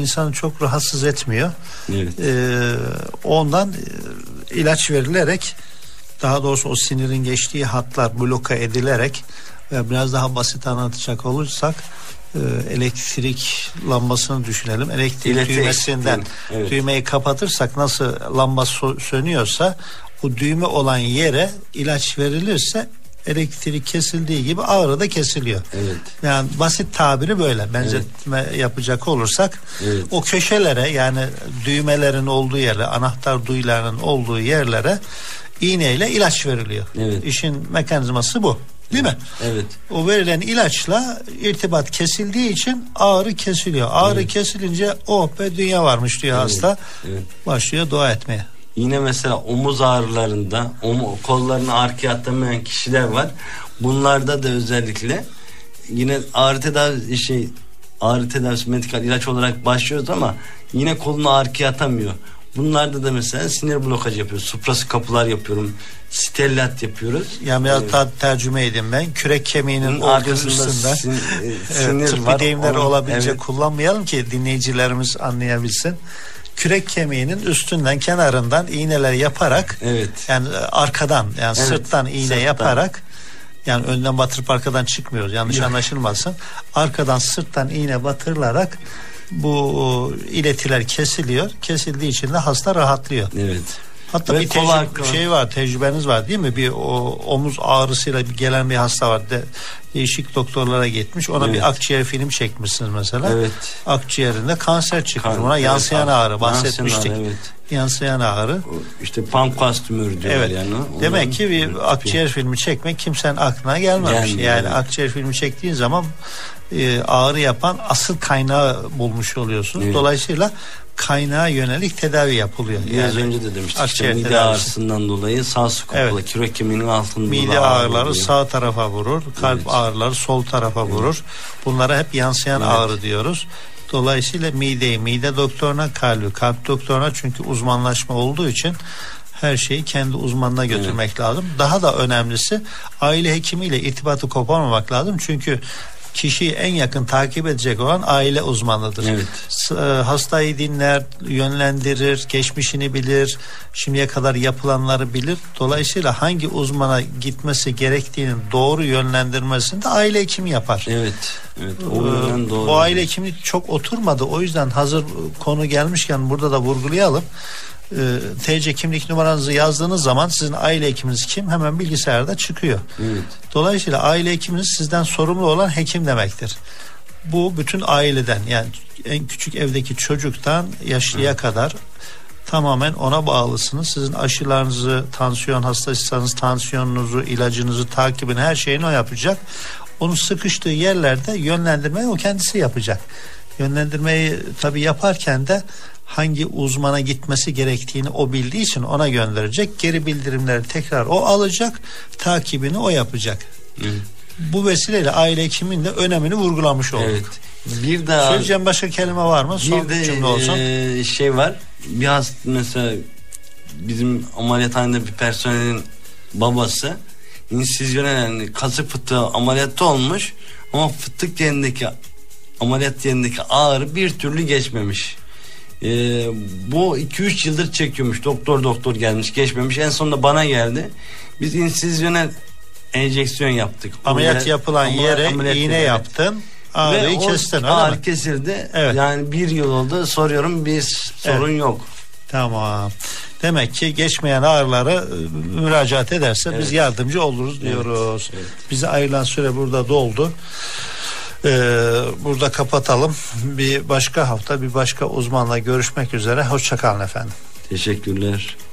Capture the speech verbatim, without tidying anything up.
insanı çok rahatsız etmiyor. Evet. Ee, ondan e, ilaç verilerek, daha doğrusu o sinirin geçtiği hatlar bloka edilerek ve biraz daha basit anlatacak olursak e, elektrik lambasını düşünelim. Elektrik İleti düğmesinden evet. düğmeyi kapatırsak nasıl lamba so- sönüyorsa, o düğme olan yere ilaç verilirse elektrik kesildiği gibi ağrı da kesiliyor. Evet. Yani basit tabiri böyle benzetme evet. yapacak olursak evet. o köşelere, yani düğmelerin olduğu yere, anahtar duyularının olduğu yerlere iğneyle ilaç veriliyor. Evet. İşin mekanizması bu. Değil mi? Evet. O verilen ilaçla irtibat kesildiği için ağrı kesiliyor. Ağrı evet. kesilince oh be dünya varmış diyor evet. hasta. Evet. Başlıyor dua etmeye. Yine mesela omuz ağrılarında om- kollarını arkaya atamayan kişiler var. Bunlarda da özellikle yine ağrı tedavi şey ağrı tedavisi medikal ilaç olarak başlıyoruz ama yine kolunu arkaya atamıyor. Bunlarda da mesela sinir blokajı yapıyoruz. Suprası kapılar yapıyorum. Stellat yapıyoruz. Yani biraz ee, tercüme edeyim ben. Kürek kemiğinin olduğu üstünden. Sin, e, sinir evet, var. Deyimleri olabildiğince evet. kullanmayalım ki dinleyicilerimiz anlayabilsin. Kürek kemiğinin üstünden, kenarından iğneler yaparak evet. yani arkadan, yani evet. sırttan iğne sırttan. yaparak, yani önden batırıp arkadan çıkmıyoruz. Yanlış Yok. anlaşılmasın. Arkadan sırttan iğne batırılarak bu iletiler kesiliyor. Kesildiği için de hasta rahatlıyor. Evet. Hatta Ve bir tecrübe, şey var, tecrübeniz var değil mi? Bir o, omuz ağrısıyla gelen bir hasta var. De, değişik doktorlara gitmiş. Ona evet. bir akciğer film çekmişsiniz mesela. Evet. Akciğerinde kanser çıkmış. Kan, Ona evet, yansıyan ağrı bahsetmiştik. Yansıyan ağrı, evet. yansıyan ağrı. İşte pankreas tümörü diyorlar evet. yani. Ondan Demek ki bir akciğer filmi çekmek kimsenin aklına gelmemiş. Gelmiyor, yani evet. akciğer filmi çektiğin zaman e, ağrı yapan asıl kaynağı bulmuş oluyorsunuz. Evet. Dolayısıyla kaynağa yönelik tedavi yapılıyor. Biraz yani, önce de demiştik işte mide ağrısından dolayı sağ skapular, evet. kürek kemiğinin altında mide ağrıları ağrı sağ tarafa vurur, kalp evet. ağrıları sol tarafa evet. vurur. Bunlara hep yansıyan evet. ağrı diyoruz. Dolayısıyla mideyi mide doktoruna, kalbi kalp doktoruna, çünkü uzmanlaşma olduğu için her şeyi kendi uzmanına götürmek evet. lazım. Daha da önemlisi aile hekimiyle irtibatı koparmamak lazım. Çünkü kişiyi en yakın takip edecek olan aile uzmanıdır. Evet. Hastayı dinler, yönlendirir, geçmişini bilir, şimdiye kadar yapılanları bilir. Dolayısıyla hangi uzmana gitmesi gerektiğinin doğru yönlendirmesini de aile hekimi yapar. Evet. Evet. O yüzden doğru. Bu aile hekimi çok oturmadı. O yüzden hazır konu gelmişken burada da vurgulayalım. T C kimlik numaranızı yazdığınız zaman sizin aile hekiminiz kim hemen bilgisayarda çıkıyor. Evet. Dolayısıyla aile hekiminiz sizden sorumlu olan hekim demektir. Bu bütün aileden, yani en küçük evdeki çocuktan yaşlıya evet. kadar tamamen ona bağlısınız. Sizin aşılarınızı, tansiyon hastasıysanız tansiyonunuzu, ilacınızı, takibini, her şeyini o yapacak. Onun sıkıştığı yerlerde yönlendirmeyi o kendisi yapacak. Yönlendirmeyi tabii yaparken de hangi uzmana gitmesi gerektiğini o bildiği için ona gönderecek. Geri bildirimleri tekrar o alacak. Takibini o yapacak. Hı. Bu vesileyle aile hekiminin de önemini vurgulamış olduk. Evet. Bir daha söyleyeceğim başka kelime var mı? Son bir cümle olsun. E, şey var. Bir hasta mesela bizim ameliyathanede bir personelin babası insizyonel, yani kasık fıtığı ameliyatta olmuş ama fıtık yerindeki ameliyat yerindeki ağrı bir türlü geçmemiş. Ee, bu iki üç yıldır çekiyormuş. Doktor doktor gelmiş, geçmemiş. En sonunda bana geldi. Biz insizyonel enjeksiyon yaptık. Ameliyat Oraya, yapılan yere ameliyat iğne evet. yaptın. Ağrıyı kestin. Ağrı mi? kesildi. Evet. Yani bir yıl oldu. Soruyorum, bir sorun evet. yok. Tamam. Demek ki geçmeyen ağrıları müracaat ederse evet. biz yardımcı oluruz diyoruz. Evet. Evet. Bize ayrılan süre burada doldu. Ee, burada kapatalım. Bir başka hafta bir başka uzmanla görüşmek üzere. Hoşça kalın efendim. Teşekkürler.